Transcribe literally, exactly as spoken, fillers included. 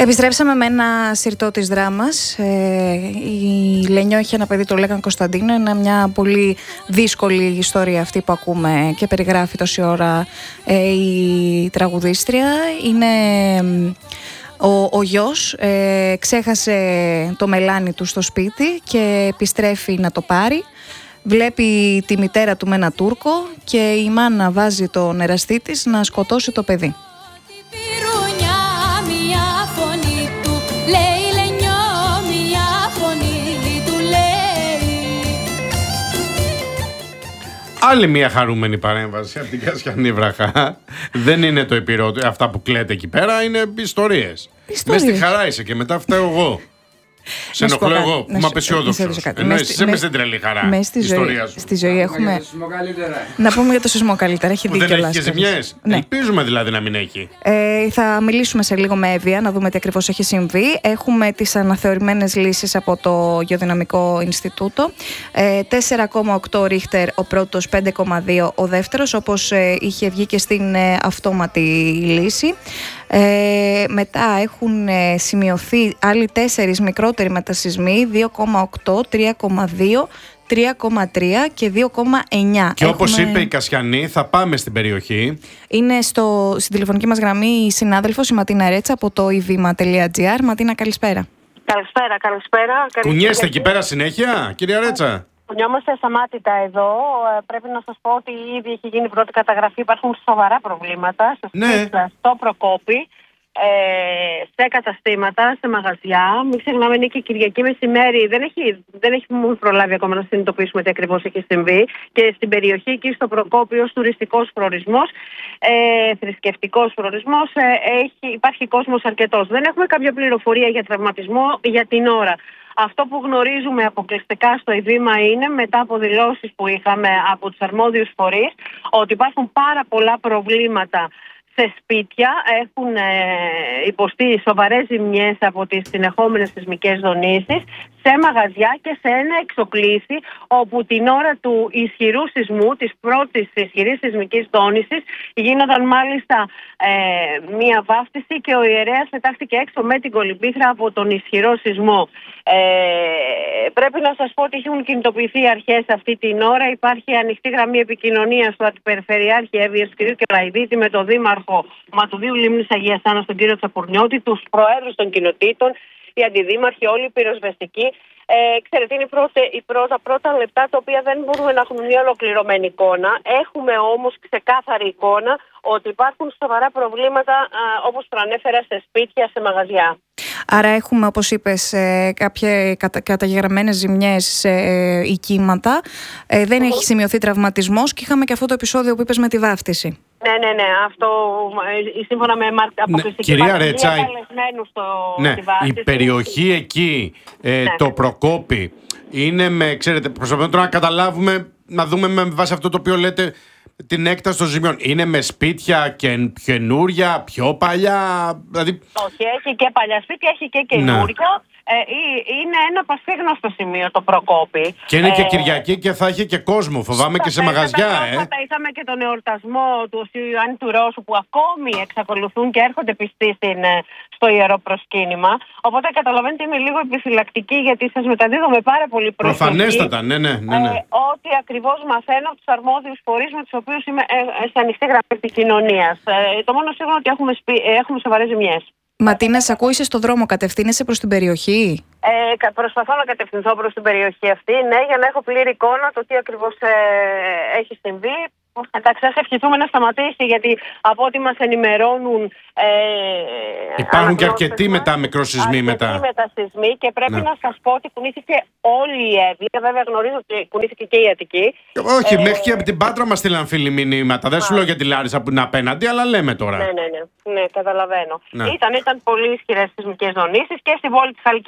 Επιστρέψαμε με ένα συρτό της δράμας. Ε, η Λενιό είχε ένα παιδί, το λέγαν Κωνσταντίνο. Είναι μια πολύ δύσκολη ιστορία αυτή που ακούμε και περιγράφει τόση ώρα ε, η τραγουδίστρια. Είναι ο, ο γιος, ε, ξέχασε το μελάνι του στο σπίτι και επιστρέφει να το πάρει. Βλέπει τη μητέρα του με ένα Τούρκο και η μάνα βάζει τον εραστή της να σκοτώσει το παιδί. Άλλη μια χαρούμενη παρέμβαση από την Κασιανή Βραχά. Δεν είναι το επιρρότιο, αυτά που κλαίτε εκεί πέρα είναι ιστορίες. Μες στη χαρά είσαι και μετά φταίω εγώ. Σε ενοχλώ εγώ που είμαι απεσιόδοξος. Ενώ εσύ είμαι στην τρελή χαρά. Μες στη ζωή, στη ζωή έχουμε. Να πούμε για το σεισμό καλύτερα. Έχει δίκιο. Δεν έχει και ζημιές. Ναι. Ελπίζουμε δηλαδή να μην έχει. Ε, θα μιλήσουμε σε λίγο με Εύβοια να δούμε τι ακριβώς έχει συμβεί. Έχουμε τις αναθεωρημένες λύσεις από το Γεωδυναμικό Ινστιτούτο. Ε, τέσσερα κόμμα οκτώ ρίχτερ ο πρώτος, πέντε κόμμα δύο ο δεύτερος, όπως ε, είχε βγει και στην ε, αυτόματη λύση. Ε, μετά έχουν ε, σημειωθεί άλλοι τέσσερις μικρότεροι μετασυσμοί, δύο κόμμα οκτώ, τρία κόμμα δύο, τρία κόμμα τρία και δύο κόμμα εννιά. Και έχουμε... όπως είπε η Κασιανή, θα πάμε στην περιοχή. Είναι στο, στην τηλεφωνική μας γραμμή η συνάδελφος, η Ματίνα Ρέτσα από το i vima τελεία gr. Ματίνα, καλησπέρα. Καλησπέρα, καλησπέρα. Κουνιέστε εκεί πέρα συνέχεια, κυρία Ρέτσα? Κουνιόμαστε σταμάτητα εδώ. Πρέπει να σας πω ότι ήδη έχει γίνει πρώτη καταγραφή. Υπάρχουν σοβαρά προβλήματα ναι. στο Προκόπη, ε, σε καταστήματα, σε μαγαζιά. Μην ξεχνάμε, είναι και Κυριακή μεσημέρι. Δεν έχει, δεν έχει προλάβει ακόμα να συνειδητοποιήσουμε τι ακριβώς έχει συμβεί. Και στην περιοχή εκεί στο Προκόπη, ως τουριστικός προορισμός, ε, θρησκευτικός προορισμός, ε, έχει, υπάρχει κόσμος αρκετός. Δεν έχουμε κάποια πληροφορία για τραυματισμό για την ώρα. Αυτό που γνωρίζουμε αποκλειστικά στο i vima είναι, μετά από δηλώσεις που είχαμε από τους αρμόδιους φορείς, ότι υπάρχουν πάρα πολλά προβλήματα σε σπίτια, έχουν ε, υποστεί σοβαρές ζημιές από τις συνεχόμενες σεισμικές δονήσεις, σε μαγαζιά και σε ένα εξοκλήσι, όπου την ώρα του ισχυρού σεισμού, της πρώτης ισχυρής σεισμικής δόνησης, γίνονταν μάλιστα ε, μία βάφτιση και ο ιερέας πετάχτηκε έξω με την κολυμπήθρα από τον ισχυρό σεισμό. Ε, πρέπει να σας πω ότι έχουν κινητοποιηθεί οι αρχές αυτή την ώρα. Υπάρχει ανοιχτή γραμμή επικοινωνίας του Αντιπεριφερειάρχη Εύβοιας κ. Κελαϊδίτη με τον Δήμαρχο Ματουδίου Λίμνης Αγίας Άννας, τον κύριο Τσαπουρνιώτη, τους προέδρους των κοινοτήτων, οι αντιδήμαρχοι, όλοι οι πυροσβεστικοί. Ε, ξέρετε, είναι πρώτα, οι πρώτα, πρώτα λεπτά τα οποία δεν μπορούμε να έχουμε μια ολοκληρωμένη εικόνα. Έχουμε όμως ξεκάθαρη εικόνα ότι υπάρχουν σοβαρά προβλήματα, α, όπως προανέφερα, σε σπίτια, σε μαγαζιά. Άρα έχουμε, όπως είπες, κάποιες κατα, καταγεγραμμένες ζημιές σε οικίματα. Ε, δεν mm-hmm. έχει σημειωθεί τραυματισμός και είχαμε και αυτό το επεισόδιο που είπες με τη βάφτιση. Ναι, ναι, ναι. Αυτό σύμφωνα με αποκλειστική ναι, κυρία Ρέτσα, στο, ναι, η περιοχή εκεί, ε, ναι. το Προκόπη, είναι με, ξέρετε, προσπαθούμε τώρα να καταλάβουμε, να δούμε με βάση αυτό το οποίο λέτε, την έκταση των ζημιών. Είναι με σπίτια και καινούρια, πιο παλιά, δηλαδή... Όχι, έχει και παλιά σπίτια, έχει και καινούρια. Ναι. Ε, είναι ένα πασίγνωστο σημείο το Προκόπη. Και είναι και ε, Κυριακή και θα έχει και κόσμο, φοβάμαι, και σε μαγαζιά. Ε. Είχαμε και τον εορτασμό του Οσίου Ιωάννη του Ρώσου, που ακόμη εξακολουθούν και έρχονται πιστοί στην, στο ιερό προσκύνημα. Οπότε καταλαβαίνετε, είμαι λίγο επιφυλακτική, γιατί σας μεταδίδω με πάρα πολύ προσοχή. Προφανέστατα, ναι, ναι, ναι, ναι. Ε, ό,τι ακριβώς μαθαίνω από τους αρμόδιους φορείς με τους οποίους είμαι ε, ε, σε ανοιχτή γραμμή επικοινωνίας. Ε, το μόνο σίγουρο είναι ότι έχουμε, σπι, ε, έχουμε σοβαρές ζημιές. Ματίνα, σε ακούω, είσαι στον δρόμο, κατευθύνεσαι προς την περιοχή? Ε, προσπαθώ να κατευθυνθώ προς την περιοχή αυτή, ναι, για να έχω πλήρη εικόνα το τι ακριβώς ε, έχει συμβεί. Εντάξει, ας ευχηθούμε να σταματήσει, γιατί από ό,τι μας ενημερώνουν... Ε, υπάρχουν και αρκετοί μετά μικροσεισμοί μετά. Αρκετοί μετασεισμοί και πρέπει ναι. να σας πω ότι κουνήθηκε όλη η Εύβοια. Βέβαια γνωρίζω ότι κουνήθηκε και η Αττική. Όχι, ε, μέχρι και από την Πάτρα μας στείλαν φίλοι μηνύματα. Δεν σου λέω για τη Λάρισα που είναι απέναντι, αλλά λέμε τώρα. Ναι, ναι, ναι, ναι, καταλαβαίνω. Ναι. Ήταν, ήταν πολύ ισχυρές σεισμικές δονήσεις και στη Βόλη της Χαλκίδας.